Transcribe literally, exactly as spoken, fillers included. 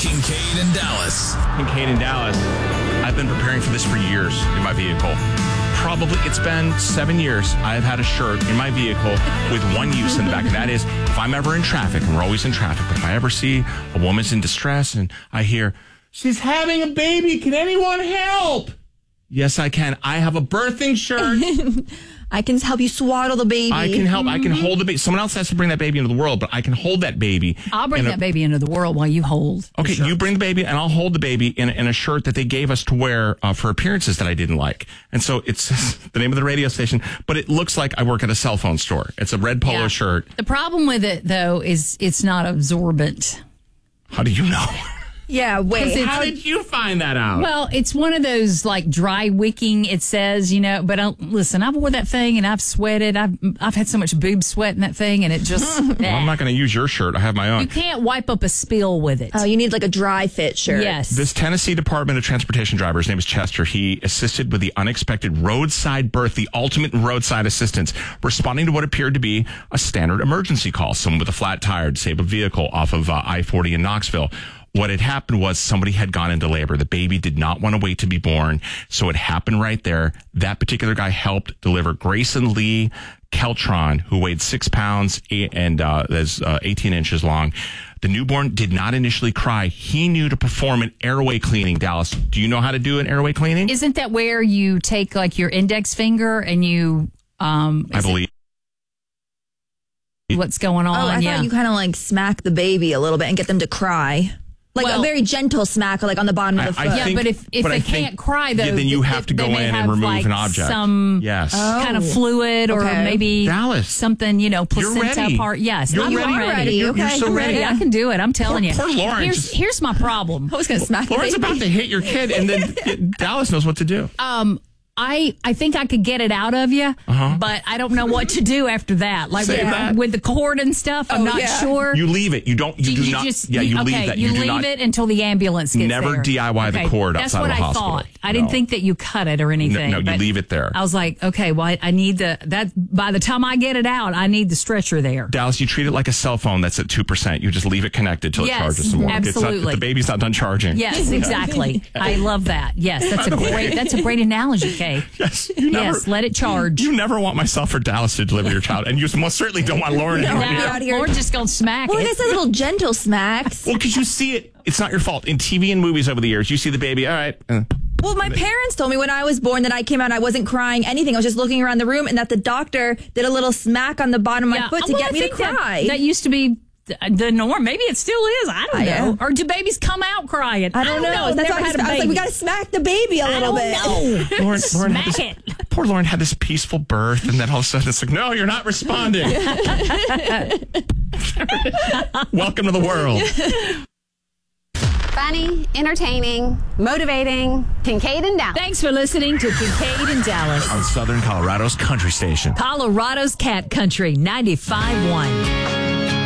Kincaid and Dallas. Kincaid and Dallas. I've been preparing for this for years in my vehicle. Probably, it's been seven years. I've had a shirt in my vehicle with one use in the back, and that is if I'm ever in traffic, and we're always in traffic, but if I ever see a woman's in distress and I hear, she's having a baby, can anyone help? Yes, I can. I have a birthing shirt. I can help you swaddle the baby. I can help. I can hold the baby. Someone else has to bring that baby into the world, but I can hold that baby. I'll bring that a, baby into the world while you hold. Okay, you bring the baby, and I'll hold the baby in, in a shirt that they gave us to wear uh, for appearances that I didn't like. And so it's the name of the radio station, but it looks like I work at a cell phone store. It's a red polo yeah. shirt. The problem with it, though, is it's not absorbent. How do you know? Yeah, wait. How did you find that out? Well, it's one of those like dry wicking, it says, you know, but uh, listen, I've wore that thing and I've sweated. I've I've had so much boob sweat in that thing and it just... well, I'm not going to use your shirt. I have my own. You can't wipe up a spill with it. Oh, you need like a dry fit shirt. Yes. This Tennessee Department of Transportation driver, his name is Chester. He assisted with the unexpected roadside birth, the ultimate roadside assistance, responding to what appeared to be a standard emergency call. Someone with a flat tire, disabled vehicle off of uh, I forty in Knoxville. What had happened was somebody had gone into labor. The baby did not want to wait to be born, so it happened right there. That particular guy helped deliver Grayson Lee Keltron, who weighed six pounds and uh, is uh, eighteen inches long. The newborn did not initially cry. He knew to perform an airway cleaning. Dallas, do you know how to do an airway cleaning? Isn't that where you take like your index finger and you... Um, I believe. What's going on? Oh, I yeah. thought you kind of like smack the baby a little bit and get them to cry. Like well, a very gentle smack, like on the bottom of the I, foot. I yeah, think, but if, if but they I can't think, cry, though, yeah, then you they, have to go in and have, remove like, an object. Some yes. oh. kind of fluid or okay. maybe Dallas. something, you know, placenta part. Yes, You're I'm ready. ready. ready. You're, okay. you're so I'm ready. ready. I can do it. I'm telling poor, you. Poor Lauren. Here's, just, here's my problem. I was going to smack the Lauren's baby. about to hit your kid, and then Dallas knows what to do. Um. I, I think I could get it out of you, uh-huh. but I don't know what to do after that. Like with, that. with the cord and stuff, I'm oh, not yeah. sure. You leave it. You don't. You, you, do you not. Just, yeah, you okay, leave that. You, You, do leave not, it until the ambulance gets never there. D I Y okay, the cord that's outside what of the I hospital. thought. I didn't no. think that you cut it or anything. No, no you leave it there. I was like, okay, well, I, I need the that. By the time I get it out, I need the stretcher there. Dallas, you treat it like a cell phone that's at two percent. You just leave it connected till yes, it charges some more. Absolutely. It's not, the baby's not done charging. Yes, exactly. I love that. Yes, that's a great. That's a great analogy, Kay. Yes, you never, yes. Let it charge. You never want myself or Dallas to deliver your child, and you most certainly don't want Lauren no, here. out here. Or just gonna smack well, it. Well, that's a little gentle smacks. Well, because you see it. It's not your fault. In T V and movies over the years, you see the baby. All right. Uh, well, my parents told me when I was born that I came out, I wasn't crying anything. I was just looking around the room, and that the doctor did a little smack on the bottom of yeah. my foot to well, get I me to think cry. That, that used to be the norm. Maybe it still is. I don't I know. am. Or do babies come out crying? I don't, I don't know. know. That's why I was, I was like, we got to smack the baby a little bit. I don't know. Lauren, Lauren Smack this, it. Poor Lauren had this peaceful birth, and then all of a sudden it's like, no, you're not responding. Welcome to the world. Funny, entertaining, motivating. Kincaid and Dallas. Thanks for listening to Kincaid and Dallas On Southern Colorado's country station. Colorado's Cat Country ninety-five point one.